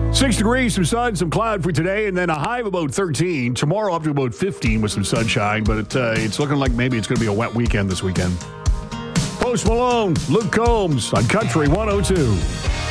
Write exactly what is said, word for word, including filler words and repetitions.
Six degrees, some sun, some cloud for today, and then a high of about thirteen. Tomorrow up to about fifteen with some sunshine, but it, uh, it's looking like maybe it's going to be a wet weekend this weekend. Post Malone, Luke Combs on Country one oh two.